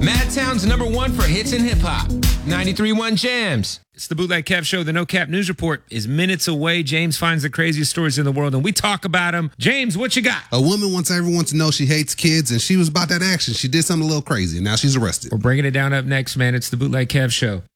Madtown's #1 for hits and hip hop. 93.1 Jams. It's the Bootleg Kev Show. The No Cap News Report is minutes away. James finds the craziest stories in the world, and we talk about them. James, what you got? A woman wants everyone to know she hates kids, and she was about that action. She did something a little crazy, and now she's arrested. We're bringing it down up next, man. It's the Bootleg Kev Show.